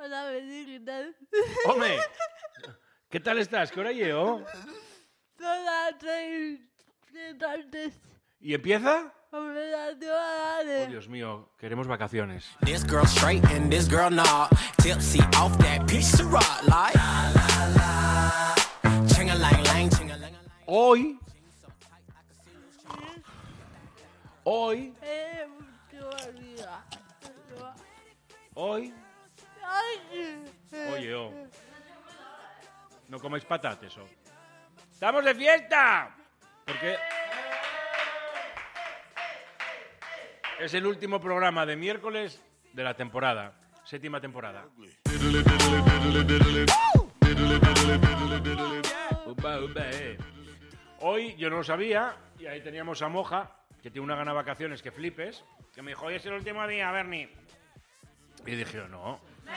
Hola, Beni, ¿qué tal? ¡Home! ¿Qué tal estás? ¿Qué hora llevo? Son las 6 de tarde. ¿Y empieza? Hombre, las 2 de la Oh, tarde. Dios mío, queremos vacaciones. This girl straight and this girl nah. Tipsy off that piece of rock like. Ching-a-lang-lang, ching-a-lang-lang. Hoy, Qué barriga. hoy... Ay. Oye, no comáis patates, oh. ¡Estamos de fiesta! Porque es el último programa de miércoles de la temporada, 7ª temporada. Upa, upa, Hoy yo no lo sabía y ahí teníamos a Moja, que tiene una gana de vacaciones que flipes, que me dijo, hoy es el último día, Bernie. Y dije, no.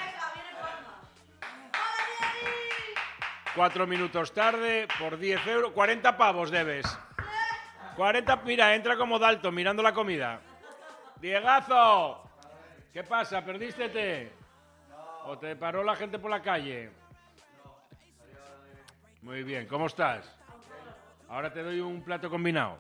4 minutos tarde, por 10 euros, 40 pavos debes. 40, mira, entra como Dalton mirando la comida. Diegazo, ¿qué pasa? ¿Perdístete? ¿O te paró la gente por la calle? Muy bien, ¿cómo estás? Ahora te doy un plato combinado.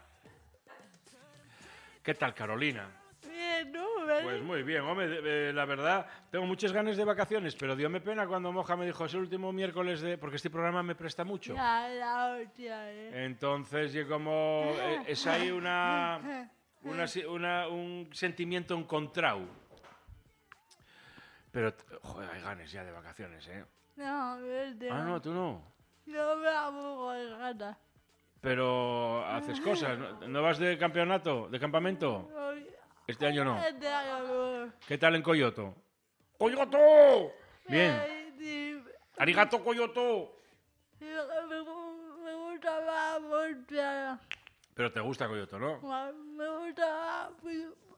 ¿Qué tal, Carolina? Bien, ¿no, Beni? Pues muy bien, hombre, la verdad, tengo muchas ganas de vacaciones, pero dióme pena cuando Moja me dijo, es el último miércoles de... porque este programa me presta mucho. Ya, la hostia, Entonces, yo como... es ahí un sentimiento encontrado. Pero, joder, hay ganas ya de vacaciones, ¿eh? No, vete. Ah, no, tú no. No me hago de gana. Pero haces cosas, ¿no vas de campeonato, de campamento? Este año no. Este año no. ¿Qué tal en Coyoto? ¡Coyoto! Bien. Ay, sí. ¡Arigato, Coyoto! Me gusta más Montreal. Pero te gusta Coyoto, ¿no? Me gusta más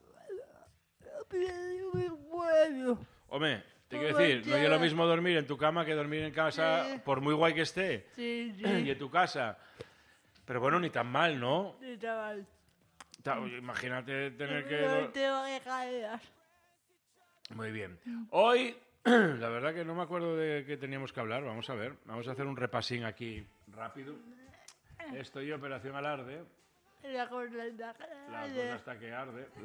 mi pueblo. Hombre, te quiero decir, no es lo mismo dormir en tu cama que dormir en casa, Sí. por muy guay que esté. Sí, Y sí. en tu casa. Pero bueno, ni tan mal, ¿no? Sí, chaval. Imagínate tener que... No tengo escaleras. Muy bien. Hoy, la verdad que no me acuerdo de qué teníamos que hablar. Vamos a ver. Vamos a hacer un repasín aquí rápido. Estoy en Operación Alarde. La cosa está La cosa está que arde.